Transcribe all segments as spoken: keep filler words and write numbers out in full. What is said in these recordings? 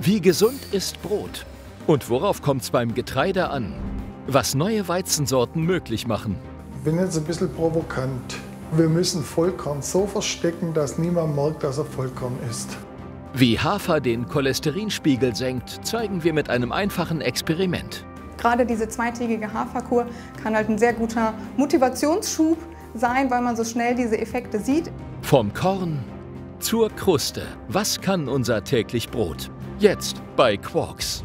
Wie gesund ist Brot? Und worauf kommt es beim Getreide an? Was neue Weizensorten möglich machen? Ich bin jetzt ein bisschen provokant. Wir müssen Vollkorn so verstecken, dass niemand merkt, dass er Vollkorn ist. Wie Hafer den Cholesterinspiegel senkt, zeigen wir mit einem einfachen Experiment. Gerade diese zweitägige Haferkur kann halt ein sehr guter Motivationsschub sein, weil man so schnell diese Effekte sieht. Vom Korn zur Kruste. Was kann unser täglich Brot? Jetzt bei Quarks.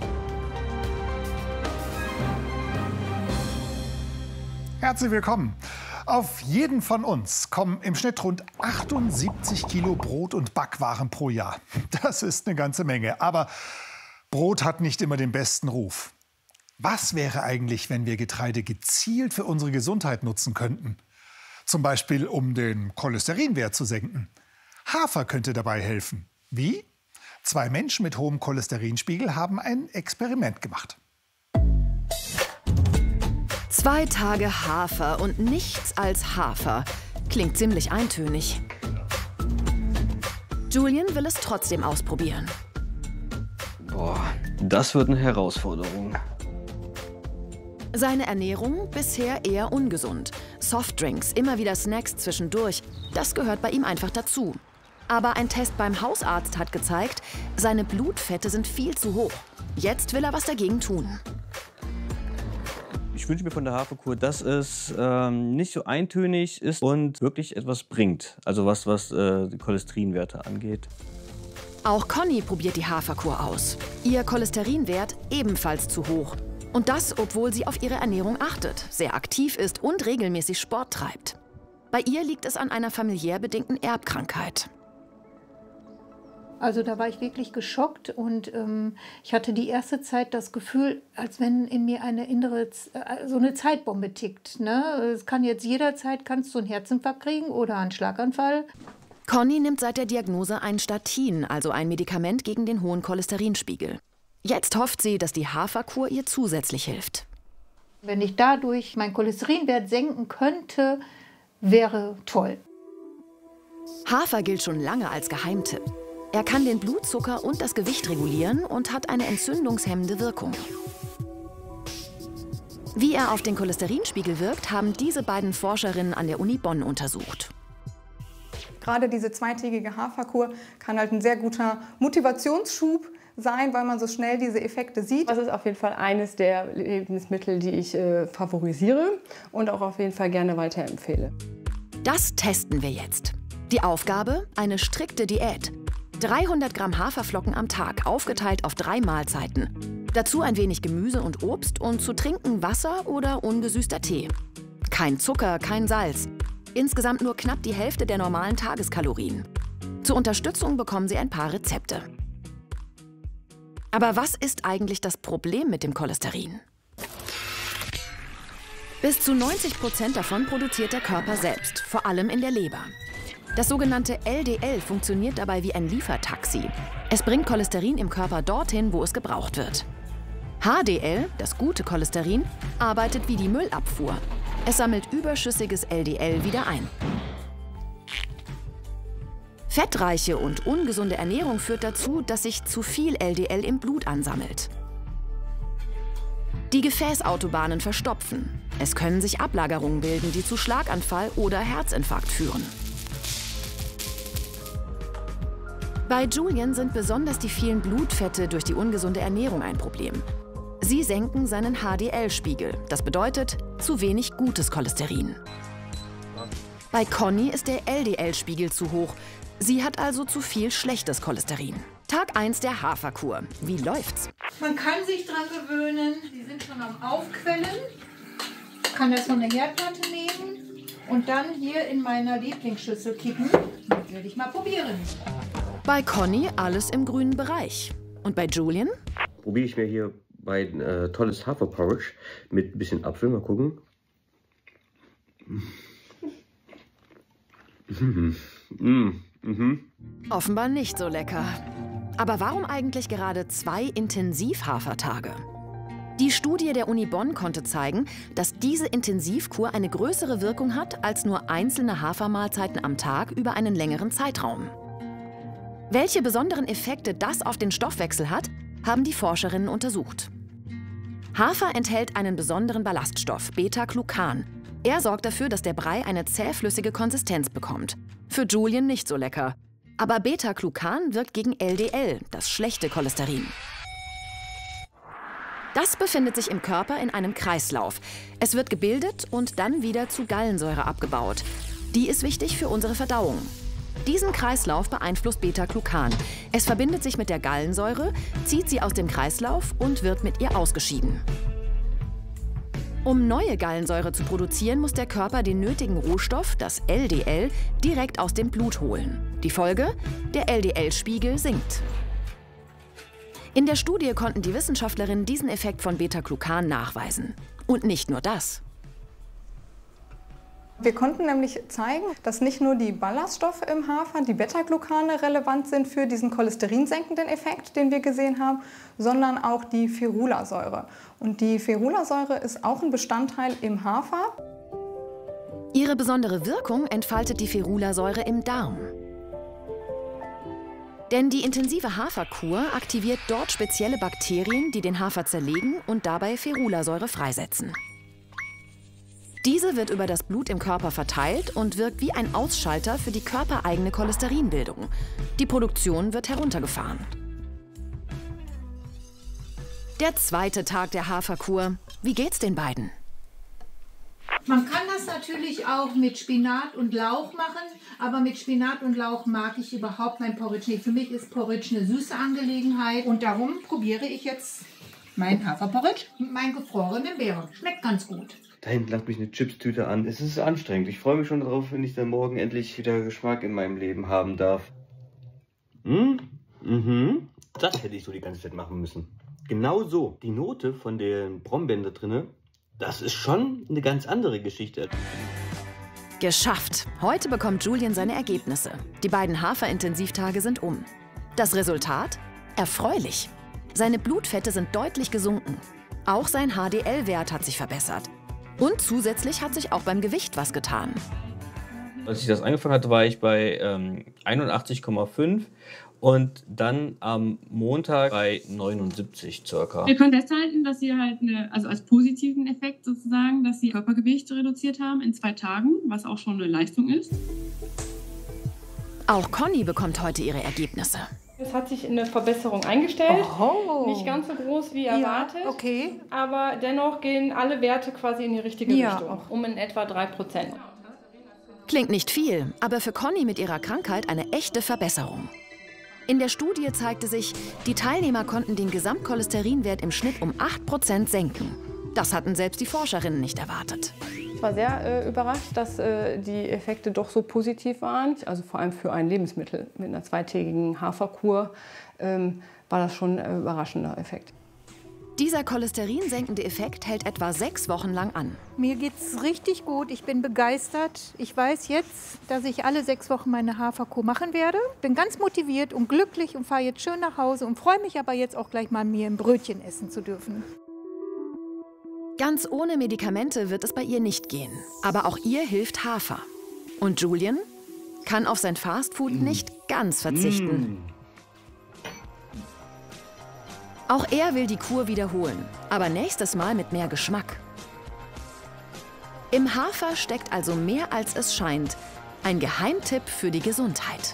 Herzlich willkommen. Auf jeden von uns kommen im Schnitt rund achtundsiebzig Kilo Brot und Backwaren pro Jahr. Das ist eine ganze Menge. Aber Brot hat nicht immer den besten Ruf. Was wäre eigentlich, wenn wir Getreide gezielt für unsere Gesundheit nutzen könnten? Zum Beispiel, um den Cholesterinwert zu senken. Hafer könnte dabei helfen. Wie? Zwei Menschen mit hohem Cholesterinspiegel haben ein Experiment gemacht. Zwei Tage Hafer und nichts als Hafer. Klingt ziemlich eintönig. Julian will es trotzdem ausprobieren. Boah, das wird eine Herausforderung. Seine Ernährung bisher eher ungesund. Softdrinks, immer wieder Snacks zwischendurch, das gehört bei ihm einfach dazu. Aber ein Test beim Hausarzt hat gezeigt, seine Blutfette sind viel zu hoch. Jetzt will er was dagegen tun. Ich wünsche mir von der Haferkur, dass es ähm, nicht so eintönig ist und wirklich etwas bringt. Also was, was äh, die Cholesterinwerte angeht. Auch Conny probiert die Haferkur aus. Ihr Cholesterinwert ebenfalls zu hoch. Und das, obwohl sie auf ihre Ernährung achtet, sehr aktiv ist und regelmäßig Sport treibt. Bei ihr liegt es an einer familiär bedingten Erbkrankheit. Also da war ich wirklich geschockt und ähm, ich hatte die erste Zeit das Gefühl, als wenn in mir eine innere, äh, so eine Zeitbombe tickt. Ne? Es kann jetzt jederzeit, kannst du einen Herzinfarkt kriegen oder einen Schlaganfall. Conny nimmt seit der Diagnose ein Statin, also ein Medikament gegen den hohen Cholesterinspiegel. Jetzt hofft sie, dass die Haferkur ihr zusätzlich hilft. Wenn ich dadurch meinen Cholesterinwert senken könnte, wäre toll. Hafer gilt schon lange als Geheimtipp. Er kann den Blutzucker und das Gewicht regulieren und hat eine entzündungshemmende Wirkung. Wie er auf den Cholesterinspiegel wirkt, haben diese beiden Forscherinnen an der Uni Bonn untersucht. Gerade diese zweitägige Haferkur kann halt ein sehr guter Motivationsschub sein, weil man so schnell diese Effekte sieht. Das ist auf jeden Fall eines der Lebensmittel, die ich äh, favorisiere und auch auf jeden Fall gerne weiterempfehle. Das testen wir jetzt. Die Aufgabe? Eine strikte Diät. dreihundert Gramm Haferflocken am Tag, aufgeteilt auf drei Mahlzeiten. Dazu ein wenig Gemüse und Obst und zu trinken Wasser oder ungesüßter Tee. Kein Zucker, kein Salz. Insgesamt nur knapp die Hälfte der normalen Tageskalorien. Zur Unterstützung bekommen Sie ein paar Rezepte. Aber was ist eigentlich das Problem mit dem Cholesterin? Bis zu neunzig Prozent davon produziert der Körper selbst, vor allem in der Leber. Das sogenannte L D L funktioniert dabei wie ein Liefertaxi. Es bringt Cholesterin im Körper dorthin, wo es gebraucht wird. H D L, das gute Cholesterin, arbeitet wie die Müllabfuhr. Es sammelt überschüssiges L D L wieder ein. Fettreiche und ungesunde Ernährung führt dazu, dass sich zu viel L D L im Blut ansammelt. Die Gefäßautobahnen verstopfen. Es können sich Ablagerungen bilden, die zu Schlaganfall oder Herzinfarkt führen. Bei Julian sind besonders die vielen Blutfette durch die ungesunde Ernährung ein Problem. Sie senken seinen H D L-Spiegel. Das bedeutet zu wenig gutes Cholesterin. Bei Conny ist der L D L-Spiegel zu hoch. Sie hat also zu viel schlechtes Cholesterin. Tag eins der Haferkur. Wie läuft's? Man kann sich dran gewöhnen. Sie sind schon am Aufquellen. Ich kann das von der Herdplatte nehmen und dann hier in meiner Lieblingsschüssel kippen. Das werde ich mal probieren. Bei Conny alles im grünen Bereich. Und bei Julian? Probiere ich mir hier bei äh, tolles Haferporridge mit ein bisschen Apfel. Mal gucken. Mhm. Mhm. Mhm. Offenbar nicht so lecker. Aber warum eigentlich gerade zwei Intensivhafertage? Die Studie der Uni Bonn konnte zeigen, dass diese Intensivkur eine größere Wirkung hat als nur einzelne Hafermahlzeiten am Tag über einen längeren Zeitraum. Welche besonderen Effekte das auf den Stoffwechsel hat, haben die Forscherinnen untersucht. Hafer enthält einen besonderen Ballaststoff, Beta-Glucan. Er sorgt dafür, dass der Brei eine zähflüssige Konsistenz bekommt. Für Julien nicht so lecker. Aber Beta-Glucan wirkt gegen L D L, das schlechte Cholesterin. Das befindet sich im Körper in einem Kreislauf. Es wird gebildet und dann wieder zu Gallensäure abgebaut. Die ist wichtig für unsere Verdauung. Diesen Kreislauf beeinflusst Beta-Glucan. Es verbindet sich mit der Gallensäure, zieht sie aus dem Kreislauf und wird mit ihr ausgeschieden. Um neue Gallensäure zu produzieren, muss der Körper den nötigen Rohstoff, das L D L, direkt aus dem Blut holen. Die Folge? Der L D L-Spiegel sinkt. In der Studie konnten die Wissenschaftlerinnen diesen Effekt von Beta-Glucan nachweisen. Und nicht nur das. Wir konnten nämlich zeigen, dass nicht nur die Ballaststoffe im Hafer, die Beta-Glucane, relevant sind für diesen cholesterinsenkenden Effekt, den wir gesehen haben, sondern auch die Ferulasäure. Und die Ferulasäure ist auch ein Bestandteil im Hafer. Ihre besondere Wirkung entfaltet die Ferulasäure im Darm. Denn die intensive Haferkur aktiviert dort spezielle Bakterien, die den Hafer zerlegen und dabei Ferulasäure freisetzen. Diese wird über das Blut im Körper verteilt und wirkt wie ein Ausschalter für die körpereigene Cholesterinbildung. Die Produktion wird heruntergefahren. Der zweite Tag der Haferkur. Wie geht's den beiden? Man kann das natürlich auch mit Spinat und Lauch machen, aber mit Spinat und Lauch mag ich überhaupt mein Porridge nicht. Für mich ist Porridge eine süße Angelegenheit und darum probiere ich jetzt mein Haferporridge mit meinen gefrorenen Beeren. Schmeckt ganz gut. Da hinten lacht mich eine Chipstüte an. Es ist anstrengend. Ich freue mich schon darauf, wenn ich dann morgen endlich wieder Geschmack in meinem Leben haben darf. Hm? Mhm. Das hätte ich so die ganze Zeit machen müssen. Genau so. Die Note von den Brombeeren da drinne, das ist schon eine ganz andere Geschichte. Geschafft! Heute bekommt Julien seine Ergebnisse. Die beiden Haferintensivtage sind um. Das Resultat? Erfreulich. Seine Blutfette sind deutlich gesunken. Auch sein H D L-Wert hat sich verbessert. Und zusätzlich hat sich auch beim Gewicht was getan. Als ich das angefangen hatte, war ich bei ähm, einundachtzig Komma fünf und dann am Montag bei neunundsiebzig circa. Wir können festhalten, dass sie halt eine, also als positiven Effekt sozusagen, dass sie Körpergewicht reduziert haben in zwei Tagen, was auch schon eine Leistung ist. Auch Conny bekommt heute ihre Ergebnisse. Es hat sich eine Verbesserung eingestellt. Oh. Nicht ganz so groß wie erwartet. Ja, okay. Aber dennoch gehen alle Werte quasi in die richtige Ja. Richtung. Um in etwa drei Prozent. Klingt nicht viel, aber für Conny mit ihrer Krankheit eine echte Verbesserung. In der Studie zeigte sich, die Teilnehmer konnten den Gesamtcholesterinwert im Schnitt um acht Prozent senken. Das hatten selbst die Forscherinnen nicht erwartet. Ich war sehr äh, überrascht, dass äh, die Effekte doch so positiv waren. Also vor allem für ein Lebensmittel mit einer zweitägigen Haferkur ähm, war das schon ein überraschender Effekt. Dieser cholesterinsenkende Effekt hält etwa sechs Wochen lang an. Mir geht's richtig gut. Ich bin begeistert. Ich weiß jetzt, dass ich alle sechs Wochen meine Haferkur machen werde. Bin ganz motiviert und glücklich und fahre jetzt schön nach Hause und freue mich aber jetzt auch gleich mal, mir ein Brötchen essen zu dürfen. Ganz ohne Medikamente wird es bei ihr nicht gehen. Aber auch ihr hilft Hafer. Und Julien kann auf sein Fastfood mm. nicht ganz verzichten. Mm. Auch er will die Kur wiederholen, aber nächstes Mal mit mehr Geschmack. Im Hafer steckt also mehr, als es scheint. Ein Geheimtipp für die Gesundheit.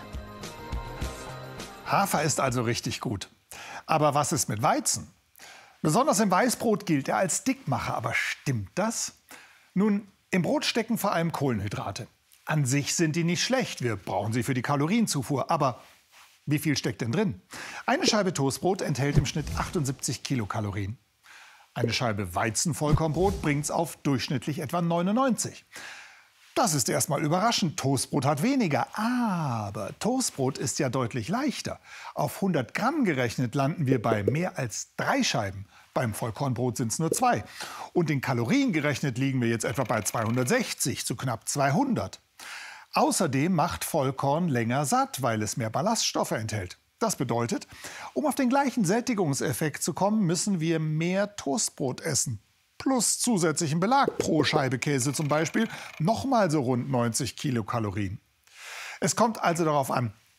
Hafer ist also richtig gut. Aber was ist mit Weizen? Besonders im Weißbrot gilt er als Dickmacher. Aber stimmt das? Nun, im Brot stecken vor allem Kohlenhydrate. An sich sind die nicht schlecht. Wir brauchen sie für die Kalorienzufuhr. Aber wie viel steckt denn drin? Eine Scheibe Toastbrot enthält im Schnitt achtundsiebzig Kilokalorien. Eine Scheibe Weizenvollkornbrot bringt es auf durchschnittlich etwa neunundneunzig. Das ist erstmal überraschend. Toastbrot hat weniger. Aber Toastbrot ist ja deutlich leichter. Auf hundert Gramm gerechnet landen wir bei mehr als drei Scheiben. Beim Vollkornbrot sind es nur zwei. Und in Kalorien gerechnet liegen wir jetzt etwa bei zweihundertsechzig zu knapp zweihundert. Außerdem macht Vollkorn länger satt, weil es mehr Ballaststoffe enthält. Das bedeutet, um auf den gleichen Sättigungseffekt zu kommen, müssen wir mehr Toastbrot essen. Plus zusätzlichen Belag pro Scheibe Käse zum Beispiel, nochmal so rund neunzig Kilokalorien. Es kommt also darauf an,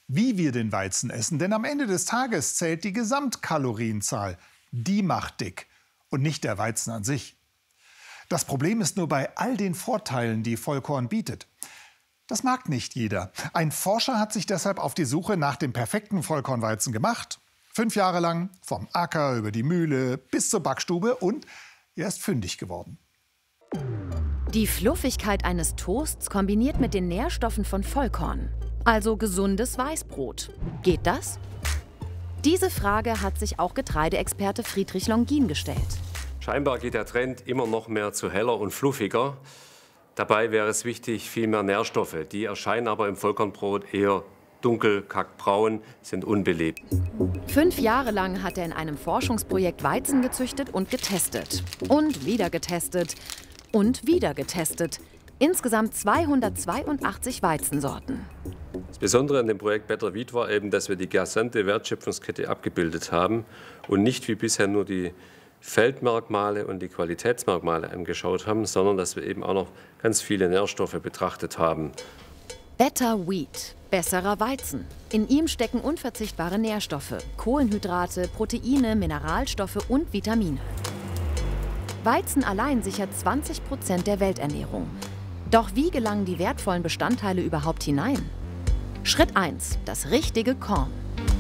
wie wir den Weizen essen. Denn am Ende des Tages zählt die Gesamtkalorienzahl. Die macht dick und nicht der Weizen an sich. Das Problem ist nur bei all den Vorteilen, die Vollkorn bietet. Das mag nicht jeder. Ein Forscher hat sich deshalb auf die Suche nach dem perfekten Vollkornweizen gemacht. Fünf Jahre lang, vom Acker über die Mühle bis zur Backstube, und er ist fündig geworden. Die Fluffigkeit eines Toasts kombiniert mit den Nährstoffen von Vollkorn. Also gesundes Weißbrot. Geht das? Diese Frage hat sich auch Getreideexperte Friedrich Longin gestellt. Scheinbar geht der Trend immer noch mehr zu heller und fluffiger. Dabei wäre es wichtig, viel mehr Nährstoffe. Die erscheinen aber im Vollkornbrot eher dunkel, kackbraun, sind unbelebt. Fünf Jahre lang hat er in einem Forschungsprojekt Weizen gezüchtet und getestet. Und wieder getestet. Und wieder getestet. Insgesamt zweihundertzweiundachtzig Weizensorten. Das Besondere an dem Projekt Better Wheat war eben, dass wir die gesamte Wertschöpfungskette abgebildet haben und nicht wie bisher nur die Feldmerkmale und die Qualitätsmerkmale angeschaut haben, sondern dass wir eben auch noch ganz viele Nährstoffe betrachtet haben. Better Wheat, besserer Weizen. In ihm stecken unverzichtbare Nährstoffe, Kohlenhydrate, Proteine, Mineralstoffe und Vitamine. Weizen allein sichert zwanzig Prozent der Welternährung. Doch wie gelangen die wertvollen Bestandteile überhaupt hinein? Schritt eins. Das richtige Korn.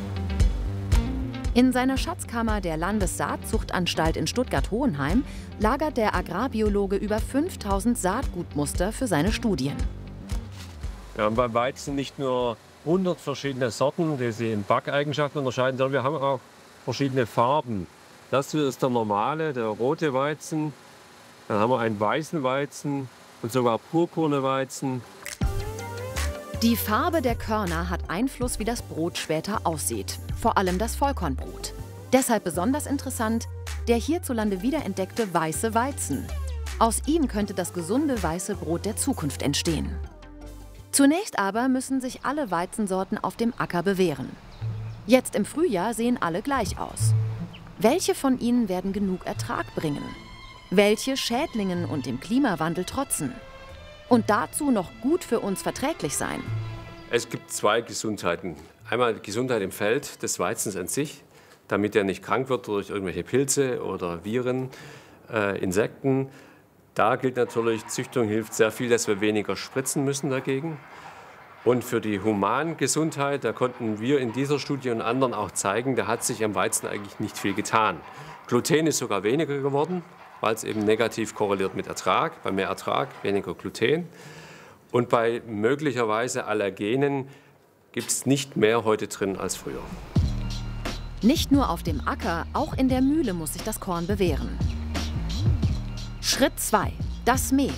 In seiner Schatzkammer der Landessaatzuchtanstalt in Stuttgart-Hohenheim lagert der Agrarbiologe über fünftausend Saatgutmuster für seine Studien. Wir haben beim Weizen nicht nur hundert verschiedene Sorten, die sich in Backeigenschaften unterscheiden, sondern wir haben auch verschiedene Farben. Das hier ist der normale, der rote Weizen. Dann haben wir einen weißen Weizen und sogar purpurne Weizen. Die Farbe der Körner hat Einfluss, wie das Brot später aussieht. Vor allem das Vollkornbrot. Deshalb besonders interessant, der hierzulande wiederentdeckte weiße Weizen. Aus ihm könnte das gesunde weiße Brot der Zukunft entstehen. Zunächst aber müssen sich alle Weizensorten auf dem Acker bewähren. Jetzt im Frühjahr sehen alle gleich aus. Welche von ihnen werden genug Ertrag bringen? Welche Schädlingen und dem Klimawandel trotzen? Und dazu noch gut für uns verträglich sein? Es gibt zwei Gesundheiten. Einmal die Gesundheit im Feld des Weizens an sich, damit er nicht krank wird durch irgendwelche Pilze oder Viren, äh, Insekten. Da gilt natürlich, Züchtung hilft sehr viel, dass wir weniger spritzen müssen dagegen. Und für die Humangesundheit, da konnten wir in dieser Studie und anderen auch zeigen, da hat sich am Weizen eigentlich nicht viel getan. Gluten ist sogar weniger geworden, weil es eben negativ korreliert mit Ertrag. Bei mehr Ertrag weniger Gluten. Und bei möglicherweise Allergenen gibt es nicht mehr heute drin als früher. Nicht nur auf dem Acker, auch in der Mühle muss sich das Korn bewähren. Schritt zwei. Das Mehl.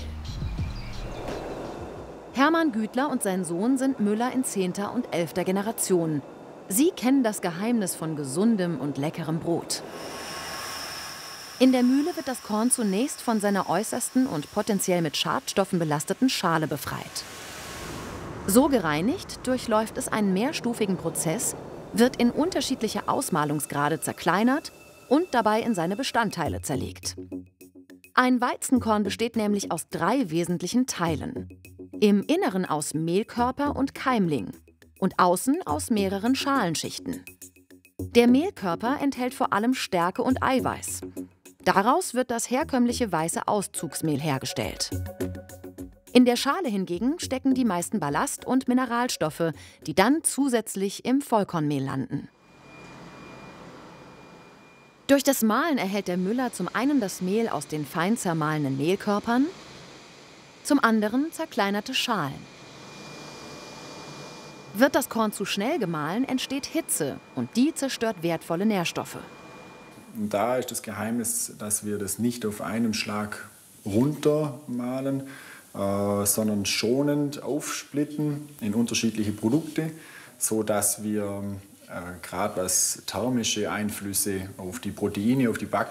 Hermann Gütler und sein Sohn sind Müller in zehnter und elfter Generation. Sie kennen das Geheimnis von gesundem und leckerem Brot. In der Mühle wird das Korn zunächst von seiner äußersten und potenziell mit Schadstoffen belasteten Schale befreit. So gereinigt durchläuft es einen mehrstufigen Prozess, wird in unterschiedliche Ausmalungsgrade zerkleinert und dabei in seine Bestandteile zerlegt. Ein Weizenkorn besteht nämlich aus drei wesentlichen Teilen. Im Inneren aus Mehlkörper und Keimling und außen aus mehreren Schalenschichten. Der Mehlkörper enthält vor allem Stärke und Eiweiß. Daraus wird das herkömmliche weiße Auszugsmehl hergestellt. In der Schale hingegen stecken die meisten Ballast- und Mineralstoffe, die dann zusätzlich im Vollkornmehl landen. Durch das Mahlen erhält der Müller zum einen das Mehl aus den fein zermahlenen Mehlkörpern, zum anderen zerkleinerte Schalen. Wird das Korn zu schnell gemahlen, entsteht Hitze und die zerstört wertvolle Nährstoffe. Und da ist das Geheimnis, dass wir das nicht auf einen Schlag runtermahlen, äh, sondern schonend aufsplitten in unterschiedliche Produkte, sodass wir äh, gerade was thermische Einflüsse auf die Proteine, auf die Back